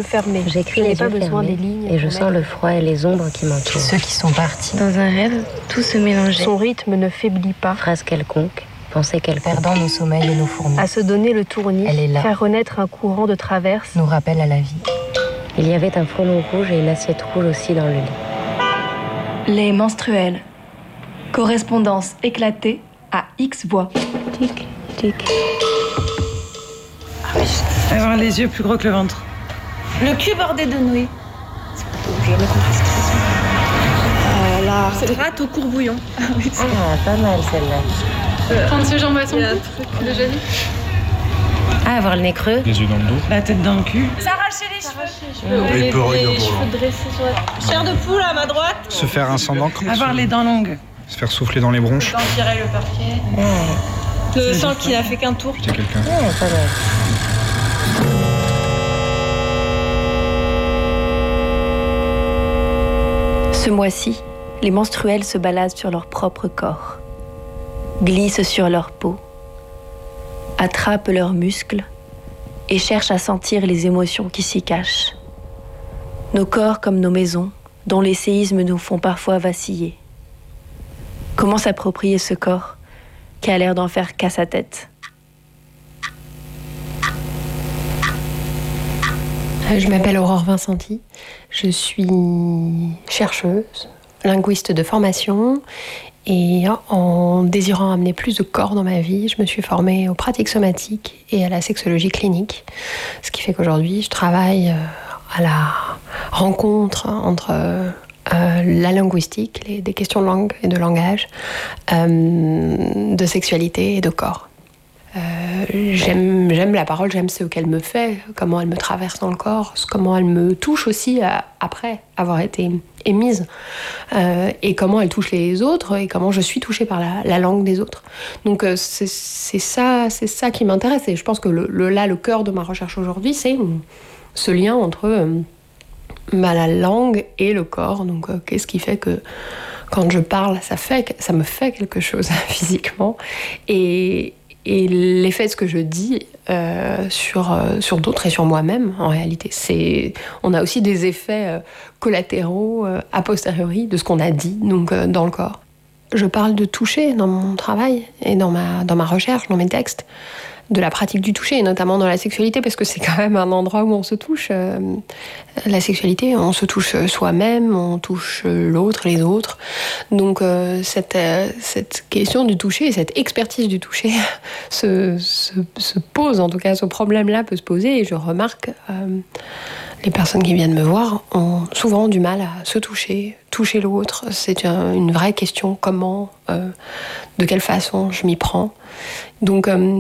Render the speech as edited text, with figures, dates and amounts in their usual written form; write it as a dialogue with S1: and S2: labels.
S1: fermés.
S2: J'écris
S1: je n'ai
S2: les
S1: pas
S2: yeux
S1: besoin
S2: fermés
S1: des lignes.
S2: et je sens le froid et les ombres qui m'entourent.
S3: Ceux qui sont partis.
S4: Dans un rêve, tout se mélangeait.
S1: Son rythme ne faiblit pas.
S2: Phrase quelconque, pensée quelconque.
S3: Perdant nos sommeils et nos fourmis.
S1: À se donner le tournis,
S3: Elle est là.
S1: faire renaître un courant de traverse.
S3: Nous rappelle à la vie.
S2: Il y avait un frelon rouge et une assiette rouge aussi dans le lit.
S5: Les menstruels. Correspondance éclatée à X voix.
S2: Tic, tic.
S6: Avoir les yeux plus gros que le ventre.
S7: Le cul bordé de nouilles. C'est rate au courbouillon.
S2: Ah, pas mal celle-là.
S7: Prendre ce jambon à son cou, déjà dit.
S2: Ah, avoir le nez creux.
S8: Les yeux dans le dos.
S6: La tête dans le cul.
S7: S'arracher les cheveux.
S8: Il peut rien
S7: Les
S8: pour
S7: cheveux dressés sur la... Chair de poule à ma droite.
S8: Se faire un sang d'encre.
S6: Avoir les dents longues.
S8: Se faire souffler dans les bronches.
S7: Tirer le parquet. Le sang qui n'a fait qu'un tour.
S8: C'est quelqu'un.
S2: Ouais, pas mal.
S5: Ce mois-ci, les menstruels se baladent sur leur propre corps, glissent sur leur peau, attrapent leurs muscles et cherchent à sentir les émotions qui s'y cachent. Nos corps comme nos maisons, dont les séismes nous font parfois vaciller. Comment s'approprier ce corps qui a l'air d'en faire qu'à sa tête ?
S9: Je m'appelle Aurore Vincenti, je suis chercheuse, linguiste de formation et en désirant amener plus de corps dans ma vie, je me suis formée aux pratiques somatiques et à la sexologie clinique. Ce qui fait qu'aujourd'hui, je travaille à la rencontre entre la linguistique, des questions de langue et de langage, de sexualité et de corps. J'aime la parole, j'aime ce qu'elle me fait, comment elle me traverse dans le corps, comment elle me touche aussi après avoir été émise, et comment elle touche les autres et comment je suis touchée par la langue des autres. Donc c'est ça qui m'intéresse et je pense que le cœur de ma recherche aujourd'hui, c'est ce lien entre la langue et le corps. Donc qu'est-ce qui fait que quand je parle, ça me fait quelque chose physiquement et l'effet de ce que je dis sur d'autres et sur moi-même, en réalité. On a aussi des effets collatéraux a posteriori de ce qu'on a dit, donc dans le corps. Je parle de toucher dans mon travail et dans ma recherche, dans mes textes, de la pratique du toucher, et notamment dans la sexualité, parce que c'est quand même un endroit où on se touche. La sexualité, on se touche soi-même, on touche l'autre, les autres. Donc cette question du toucher, cette expertise du toucher se pose, en tout cas ce problème-là peut se poser, et je remarque les personnes qui viennent me voir ont souvent du mal à se toucher l'autre. C'est une vraie question, comment, de quelle façon je m'y prends. Donc